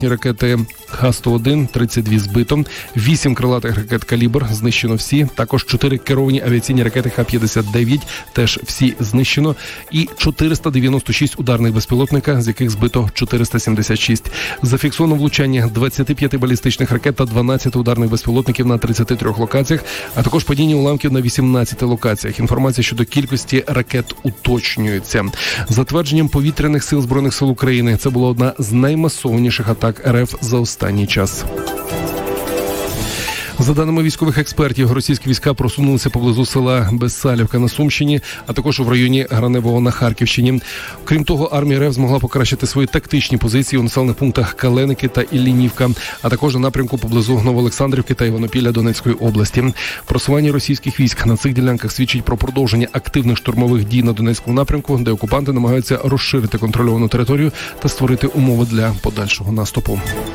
Ракети Х-101, 32 збито, 8 крилатих ракет «Калібр» знищено всі, також 4 керовані авіаційні ракети Х-59, теж всі знищено, і 496 ударних безпілотника, з яких збито 476. Зафіксовано влучання 25 балістичних ракет та 12 ударних безпілотників на 33 локаціях, а також падіння уламків на 18 локаціях. Інформація щодо кількості ракет уточнюється. За твердженням повітряних сил Збройних сил України, це була одна з наймасованіших атак РФ за останній час. За даними військових експертів, російські війська просунулися поблизу села Безсалівка на Сумщині, а також в районі Граневого на Харківщині. Крім того, армія РФ змогла покращити свої тактичні позиції у населених пунктах Каленики та Іллінівка, а також на напрямку поблизу Новоолександрівки та Іванопілля Донецької області. Просування російських військ на цих ділянках свідчить про продовження активних штурмових дій на Донецькому напрямку, де окупанти намагаються розширити контрольовану територію та створити умови для подальшого наступу.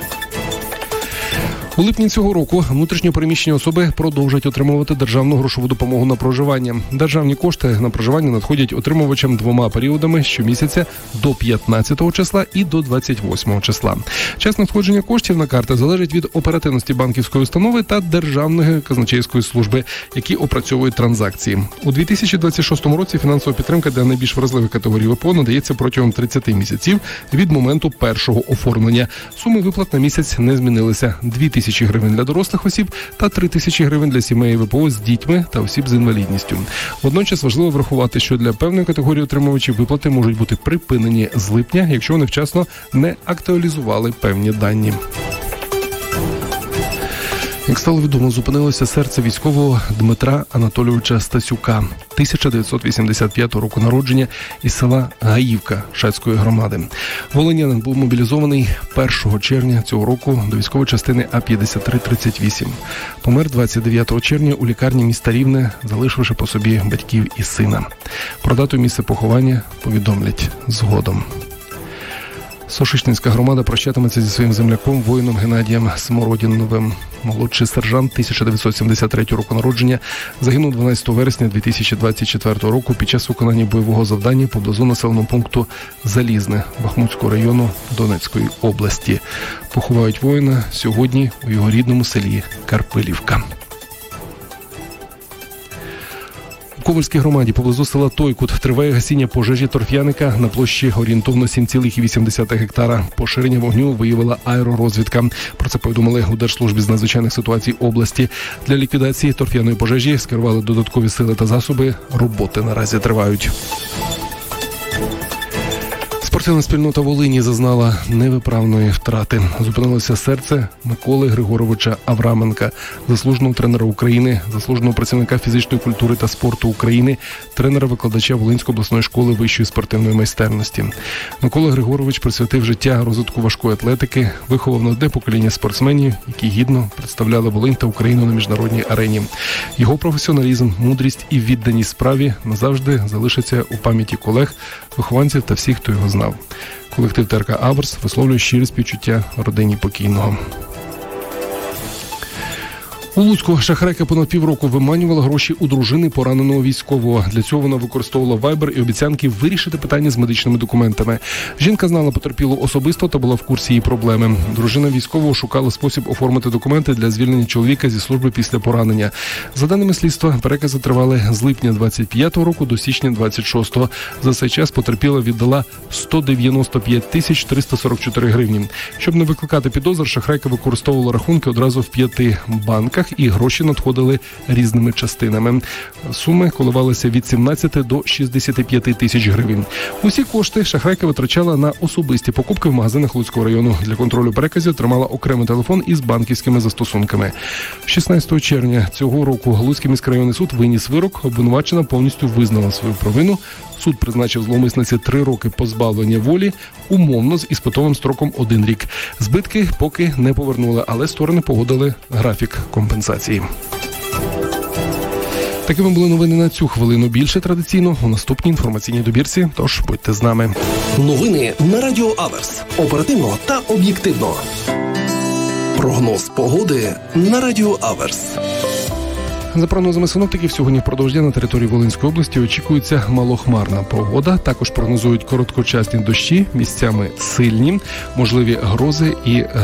У липні цього року внутрішньо переміщені особи продовжать отримувати державну грошову допомогу на проживання. Державні кошти на проживання надходять отримувачам двома періодами щомісяця до 15 числа і до 28 числа. Час надходження коштів на карти залежить від оперативності банківської установи та Державної казначейської служби, які опрацьовують транзакції. У 2026 році фінансова підтримка для найбільш вразливих категорій ВПО надається протягом 30 місяців від моменту першого оформлення. Суми виплат на місяць не змінилися – 2 тисячі гривень для дорослих осіб та 3 тисячі гривень для сімей ВПО з дітьми та осіб з інвалідністю. Водночас важливо врахувати, що для певної категорії отримувачів виплати можуть бути припинені з липня, якщо вони вчасно не актуалізували певні дані. Як стало відомо, зупинилося серце військового Дмитра Анатолійовича Стасюка, 1985 року народження, із села Гаївка Шацької громади. Волинянин був мобілізований 1 червня цього року до військової частини А-5338. Помер 29 червня у лікарні міста Рівне, залишивши по собі батьків і сина. Про дату і місце поховання повідомлять згодом. Сошичнинська громада прощатиметься зі своїм земляком, воїном Геннадієм Смородіновим. Молодший сержант 1973 року народження загинув 12 вересня 2024 року під час виконання бойового завдання поблизу населеного пункту Залізне Бахмутського району Донецької області. Поховають воїна сьогодні у його рідному селі Карпилівка. У Ковальській громаді поблизу села Тойкут триває гасіння пожежі торф'яника на площі орієнтовно 7,8 гектара. Поширення вогню виявила аеророзвідка. Про це повідомили у Держслужбі з надзвичайних ситуацій області. Для ліквідації торф'яної пожежі скерували додаткові сили та засоби. Роботи наразі тривають. Спортивна спільнота Волині зазнала невиправної втрати. Зупинилося серце Миколи Григоровича Авраменка, заслуженого тренера України, заслуженого працівника фізичної культури та спорту України, тренера-викладача Волинської обласної школи вищої спортивної майстерності. Микола Григорович присвятив життя розвитку важкої атлетики, виховав молоде покоління спортсменів, які гідно представляли Волинь та Україну на міжнародній арені. Його професіоналізм, мудрість і відданість справі назавжди залишаться у пам'яті колег, вихованців та всіх, хто його знав. Колектив ТРК «Аверс» висловлює щирі співчуття родині покійного. У Луцьку шахрайка понад півроку виманювала гроші у дружини пораненого військового. Для цього вона використовувала Viber і обіцянки вирішити питання з медичними документами. Жінка знала потерпілу особисто та була в курсі її проблеми. Дружина військового шукала спосіб оформити документи для звільнення чоловіка зі служби після поранення. За даними слідства, перекази тривали з липня 25-го року до січня 26-го. За цей час потерпіла віддала 195 тисяч 344 гривні. Щоб не викликати підозр, шахрайка використовувала рахунки одразу в 5 банках, і гроші надходили різними частинами. Суми коливалися від 17 до 65 тисяч гривень. Усі кошти шахрайка витрачала на особисті покупки в магазинах Луцького району. Для контролю переказів тримала окремий телефон із банківськими застосунками. 16 червня цього року Луцький міськрайонний суд виніс вирок. Обвинувачена повністю визнала свою провину. Суд призначив зловмисниці 3 роки позбавлення волі, умовно з іспитовим строком 1 рік. Збитки поки не повернули, але сторони погодили графік компенсації. Такими були новини на цю хвилину. Більше традиційно у наступній інформаційній добірці, тож будьте з нами. Новини на Радіо Аверс. Оперативно та об'єктивно. Прогноз погоди на Радіо Аверс. За прогнозами синоптиків, сьогодні впродовж дня на території Волинської області очікується малохмарна погода. Також прогнозують короткочасні дощі, місцями сильні, можливі грози і